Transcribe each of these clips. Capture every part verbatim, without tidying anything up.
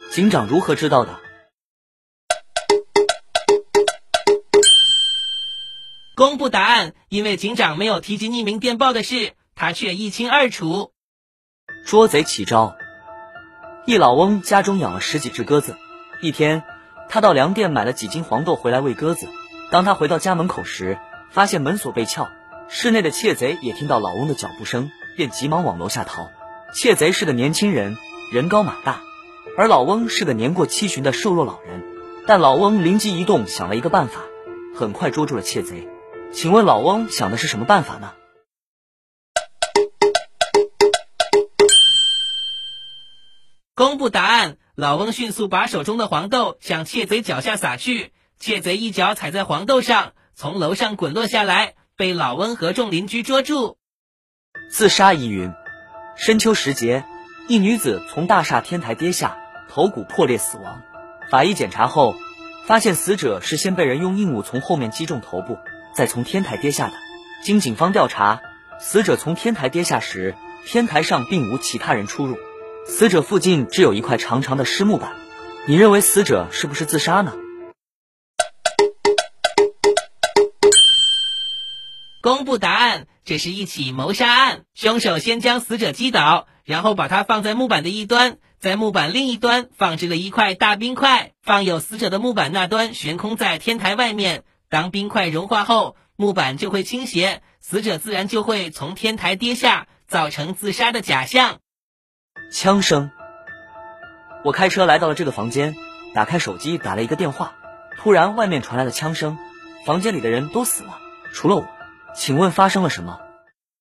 警长如何知道的？ 公布答案，因为警长没有提及匿名电报的事，他却一清二楚。 捉贼起招。一老翁家中养了十几只鸽子，一天，他到粮店买了几斤黄豆回来喂鸽子。当他回到家门口时，发现门锁被撬，室内的窃贼也听到老翁的脚步声，便急忙往楼下逃。窃贼是个年轻人，人高马大，而老翁是个年过七旬的瘦弱老人。但老翁灵机一动，想了一个办法，很快捉住了窃贼。请问老翁想的是什么办法呢？ 公布答案，老翁迅速把手中的黄豆向窃贼脚下撒去，窃贼一脚踩在黄豆上，从楼上滚落下来，被老翁和众邻居捉住。 自杀疑云。深秋时节，一女子从大厦天台跌下，头骨破裂死亡。法医检查后发现死者是先被人用硬物从后面击中头部，再从天台跌下的。经警方调查，死者从天台跌下时，天台上并无其他人出入，死者附近只有一块长长的湿木板。你认为死者是不是自杀呢？ 公布答案，这是一起谋杀案。凶手先将死者击倒，然后把他放在木板的一端，在木板另一端放置了一块大冰块，放有死者的木板那端悬空在天台外面。当冰块融化后，木板就会倾斜，死者自然就会从天台跌下，造成自杀的假象。 枪声。我开车来到了这个房间，打开手机打了一个电话，突然外面传来了枪声，房间里的人都死了，除了我。请问发生了什么？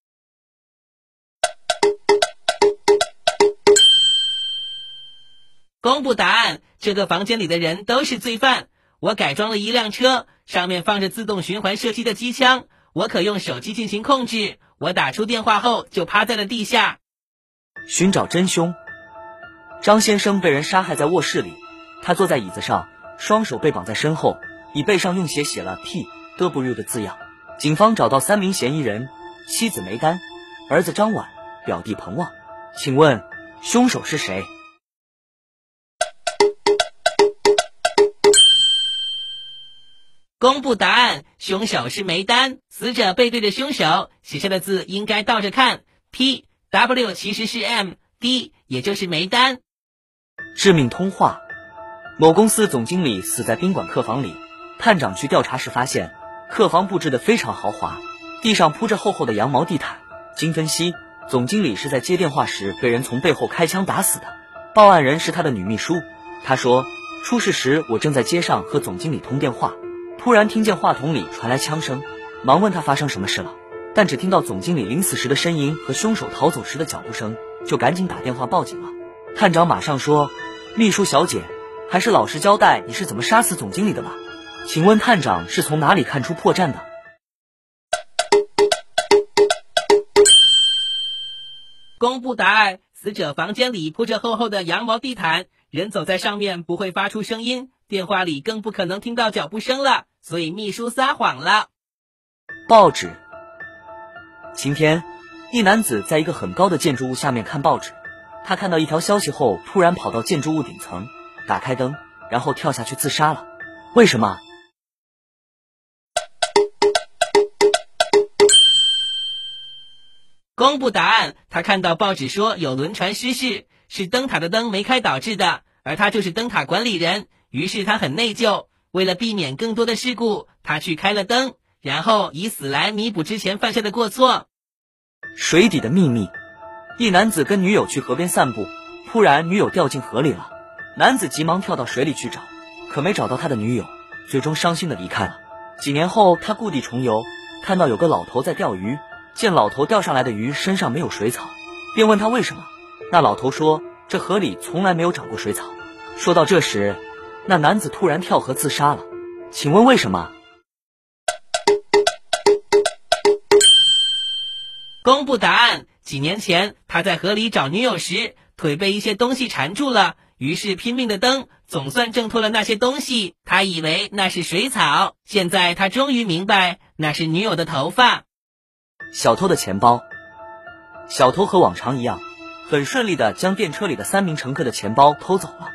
公布答案，这个房间里的人都是罪犯。我改装了一辆车，上面放着自动循环射击的机枪，我可用手机进行控制。我打出电话后就趴在了地下。 寻找真凶。张先生被人杀害在卧室里，他坐在椅子上，双手被绑在身后，椅背上用血写了 P W 的字样。警方找到三名嫌疑人：妻子梅丹、儿子张婉、表弟彭旺。请问凶手是谁？ 公布答案，凶手是梅丹。死者背对着凶手，写下的字应该倒着看， P W 其实是 M D， 也就是梅丹。 致命通话。某公司总经理死在宾馆客房里，探长去调查时发现客房布置得非常豪华，地上铺着厚厚的羊毛地毯。经分析，总经理是在接电话时被人从背后开枪打死的。报案人是他的女秘书，她说，出事时我正在街上和总经理通电话，突然听见话筒里传来枪声，忙问他发生什么事了，但只听到总经理临死时的呻吟和凶手逃走时的脚步声，就赶紧打电话报警了。探长马上说，秘书小姐，还是老实交代你是怎么杀死总经理的吧。请问探长是从哪里看出破绽的？ 公布答案，死者房间里铺着厚厚的羊毛地毯，人走在上面不会发出声音，电话里更不可能听到脚步声了，所以秘书撒谎了。 报纸。晴天，一男子在一个很高的建筑物下面看报纸，他看到一条消息后，突然跑到建筑物顶层，打开灯，然后跳下去自杀了。为什么？ 公布答案，他看到报纸说有轮船失事，是灯塔的灯没开导致的，而他就是灯塔管理人，于是他很内疚，为了避免更多的事故，他去开了灯，然后以死来弥补之前犯下的过错。 水底的秘密。一男子跟女友去河边散步，突然女友掉进河里了，男子急忙跳到水里去找，可没找到他的女友，最终伤心的离开了。几年后，他故地重游，看到有个老头在钓鱼，见老头钓上来的鱼身上没有水草，便问他为什么。那老头说，这河里从来没有长过水草。说到这时，那男子突然跳河自杀了。请问为什么？ 公布答案，几年前他在河里找女友时，腿被一些东西缠住了，于是拼命的蹬，总算挣脱了那些东西，他以为那是水草，现在他终于明白那是女友的头发。 小偷的钱包。小偷和往常一样，很顺利地将电车里的三名乘客的钱包偷走了。